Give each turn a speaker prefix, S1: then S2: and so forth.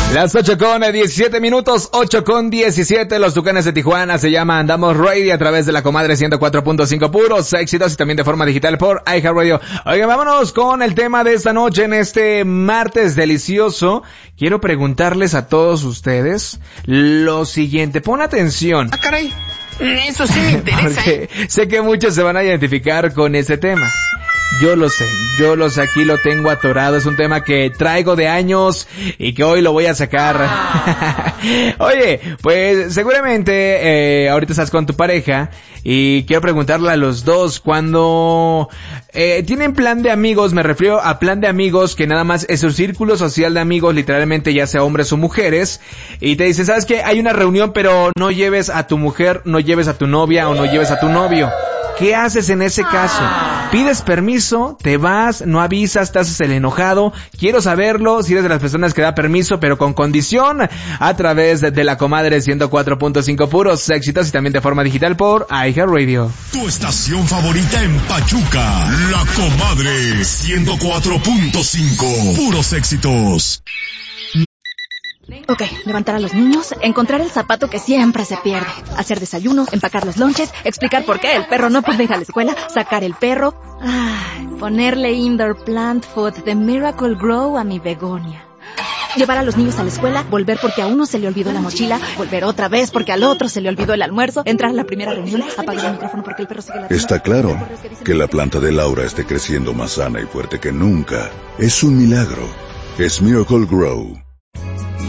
S1: Las 8:17, 8:17, los Tucanes de Tijuana se llama Andamos Radio a través de la comadre 104.5, puros éxitos y también de forma digital por iHeartRadio. Oigan, vámonos con el tema de esta noche en este martes delicioso. Quiero preguntarles a todos ustedes lo siguiente, pon atención.
S2: Ah, caray, eso sí me interesa.
S1: Porque sé que muchos se van a identificar con este tema. Yo lo sé, aquí lo tengo atorado, es un tema que traigo de años y que hoy lo voy a sacar. Oye, pues seguramente ahorita estás con tu pareja y quiero preguntarle a los dos, cuando tienen plan de amigos, me refiero a plan de amigos que nada más es un círculo social de amigos, literalmente ya sea hombres o mujeres, y te dicen, ¿sabes qué? Hay una reunión, pero no lleves a tu mujer, no lleves a tu novia o no lleves a tu novio. ¿Qué haces en ese caso? ¿Pides permiso? ¿Te vas? ¿No avisas? ¿Te haces el enojado? Quiero saberlo, si eres de las personas que da permiso, pero con condición, a través de la comadre 104.5, puros éxitos y también de forma digital por iHeartRadio.
S3: Tu estación favorita en Pachuca, la comadre 104.5, puros éxitos.
S4: Ok, levantar a los niños, encontrar el zapato que siempre se pierde, hacer desayuno, empacar los lonches, explicar por qué el perro no puede ir a la escuela, sacar el perro, ponerle indoor plant food de Miracle Grow a mi begonia. Llevar a los niños a la escuela, volver porque a uno se le olvidó la mochila, volver otra vez porque al otro se le olvidó el almuerzo, entrar a la primera reunión, apagar el micrófono porque el perro sigue ladrando.
S5: Está claro que la planta de Laura esté creciendo más sana y fuerte que nunca. Es un milagro. Es Miracle Grow.